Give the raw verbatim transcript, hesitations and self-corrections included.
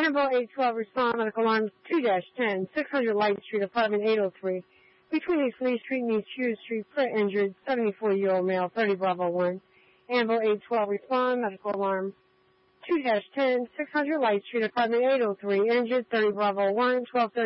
Ambo eight twelve, respond, medical alarm two dash ten, six hundred Light Street, apartment eight oh three. Between East Lee Street and East Hughes Street, foot injured, seventy-four-year-old male, thirty Bravo one. Ambo eight twelve, respond, medical alarm two dash ten, six hundred Light Street, apartment eight oh three, injured, thirty Bravo one, twelve thirty.